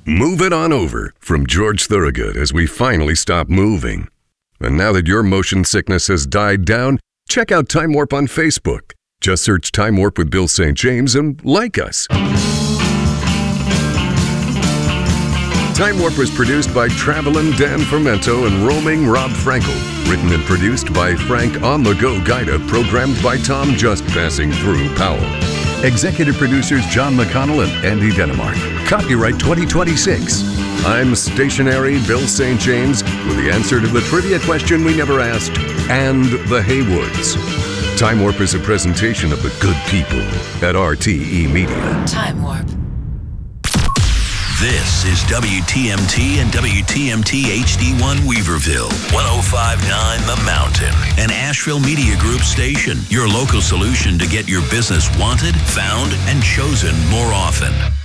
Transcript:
Move it on over from George Thorogood as we finally stop moving. And now that your motion sickness has died down, check out Time Warp on Facebook. Just search Time Warp with Bill St. James and like us. Time Warp was produced by Travelin' Dan Fermento and Roaming Rob Frankel. Written and produced by Frank On The Go Guida, programmed by Tom Just Passing Through Powell. Executive producers John McConnell and Andy Denemark. Copyright 2026. I'm stationary Bill St. James with the answer to the trivia question we never asked and the Haywoods. Time Warp is a presentation of the good people at RTE Media. Time Warp. This is WTMT and WTMT HD1 Weaverville, 105.9 The Mountain, an Asheville Media Group station, your local solution to get your business wanted, found, and chosen more often.